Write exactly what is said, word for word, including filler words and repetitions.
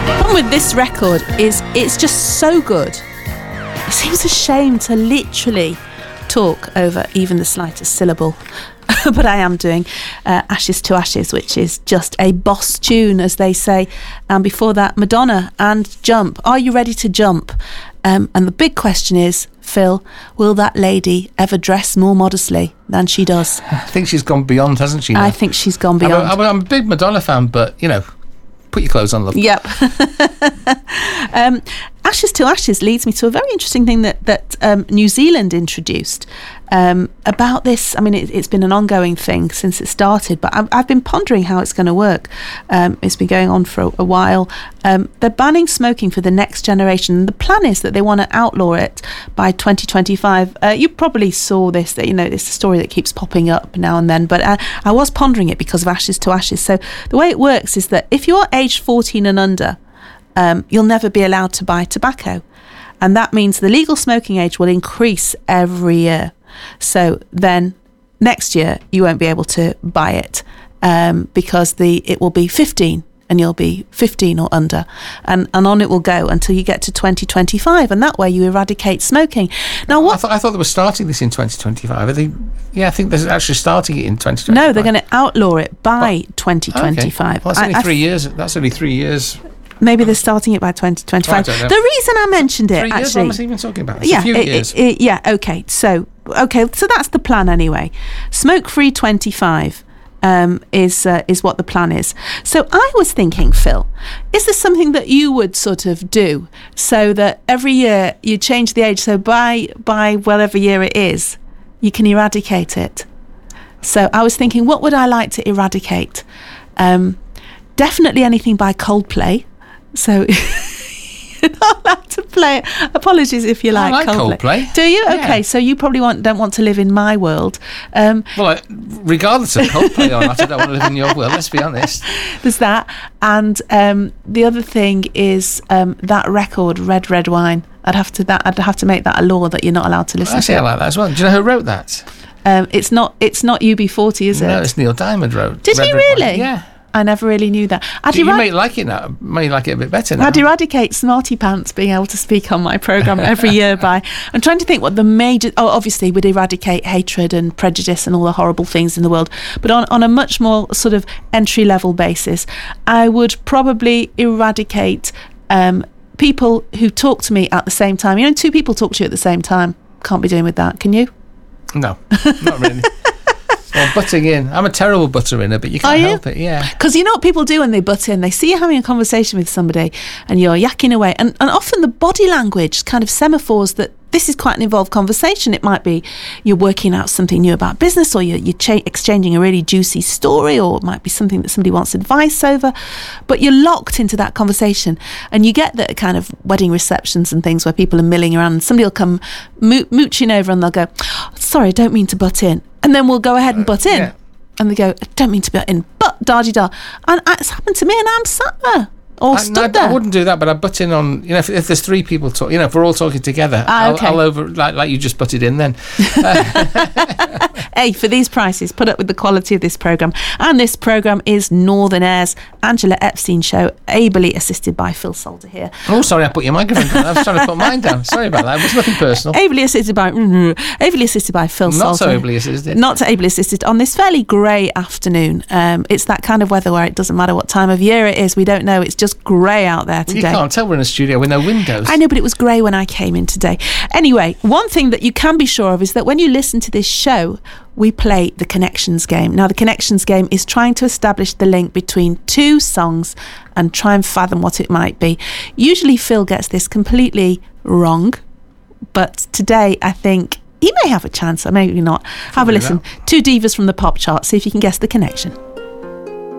The problem with this record is it's just so good. It seems a shame to literally talk over even the slightest syllable. But I am doing uh, Ashes to Ashes, which is just a boss tune, as they say. And before that, Madonna and Jump. Are you ready to jump? Um, and the big question is, Phil, will that lady ever dress more modestly than she does? I think she's gone beyond, hasn't she? Now? I think she's gone beyond. I'm a, I'm a big Madonna fan, but, you know, put your clothes on, love. Yep. um, Ashes to Ashes leads me to a very interesting thing that, that um, New Zealand introduced um, about this. I mean, it, it's been an ongoing thing since it started, but I've, I've been pondering how it's going to work. Um, it's been going on for a, a while. Um, they're banning smoking for the next generation. The plan is that they want to outlaw it by twenty twenty-five. Uh, you probably saw this, that, you know, it's a story that keeps popping up now and then, but I, I was pondering it because of Ashes to Ashes. So the way it works is that if you're aged fourteen and under, Um, you'll never be allowed to buy tobacco. And that means the legal smoking age will increase every year. So then next year you won't be able to buy it um, because the it will be fifteen and you'll be fifteen or under. And, and on it will go until you get to twenty twenty-five. And that way you eradicate smoking. Now, what? I thought, I thought they were starting this in twenty twenty-five. Are they, yeah, I think they're actually starting it in twenty twenty-five. No, they're going to outlaw it by but, twenty twenty-five. Okay. Well, that's only I, three I, years. That's only three years. Maybe they're starting it by twenty twenty-five. The reason I mentioned it, Three years, actually, what was I even talking about? It's yeah, a few it, years. It, it, yeah. Okay. So, okay. So that's the plan anyway. Smoke free twenty-five um, is uh, is what the plan is. So I was thinking, Phil, is this something that you would sort of do so that every year you change the age? So by by whatever year it is, you can eradicate it. So I was thinking, what would I like to eradicate? Um, definitely anything by Coldplay. So you're not allowed to play it. Apologies if you like, I like Coldplay. Coldplay. Do you? Yeah. Okay, so you probably want, don't want to live in my world. Um, well, I, regardless of Coldplay or not, I don't want to live in your world, let's be honest. There's that. And um, the other thing is um, that record, Red, Red Wine. I'd have to that. I'd have to make that a law that you're not allowed to listen well, actually, to. I like that as well. Do you know who wrote that? Um, it's not. It's not U B forty, is it? No, it's Neil Diamond wrote. Did Red, he Red really? Wine. Yeah. I never really knew that. I'd you erad- may like it now. May like it a bit better now. I'd eradicate Smarty Pants being able to speak on my programme every year by... I'm trying to think what the major... Oh, obviously, we'd eradicate hatred and prejudice and all the horrible things in the world. But on, on a much more sort of entry-level basis, I would probably eradicate um, people who talk to me at the same time. You know, two people talk to you at the same time. Can't be doing with that. Can you? No, not really. Well, butting in. I'm a terrible butter inner, but you can't Are help you? it, yeah. Because you know what people do when they butt in? They see you having a conversation with somebody and you're yakking away. And, and often the body language kind of semaphores that this is quite an involved conversation. It might be you're working out something new about business, or you're, you're cha- exchanging a really juicy story, or it might be something that somebody wants advice over. But you're locked into that conversation. And you get the kind of wedding receptions and things where people are milling around and somebody will come mo- mooching over and they'll go, sorry, I don't mean to butt in. And then we'll go ahead and butt in. Yeah. And they go, I don't mean to butt in, but da-di-da. And it's happened to me and I'm sat there. Or I, stood I, there. I wouldn't do that, but I butt in on, you know, if, if there's three people talk, you know, if we're all talking together, Ah, okay. I'll, I'll over, like, like you just butted in then. Hey, for these prices, put up with the quality of this programme. And this programme is Northern Air's Angela Epstein Show, ably assisted by Phil Solder here. Oh, sorry, I put your microphone down. I was trying to put mine down. Sorry about that. It was nothing personal. Ably assisted by ably assisted by Phil Solder. Not so ably assisted. Not so ably assisted on this fairly grey afternoon. Um, it's that kind of weather where it doesn't matter what time of year it is. We don't know. It's just grey out there today. You can't tell we're in a studio with no windows. I know, but it was grey when I came in today. Anyway, one thing that you can be sure of is that when you listen to this show, we play the Connections game. Now, the Connections game is trying to establish the link between two songs and try and fathom what it might be. Usually Phil gets this completely wrong, but today I think he may have a chance, or maybe not. Have a listen. Two divas from the pop chart. See if you can guess the connection.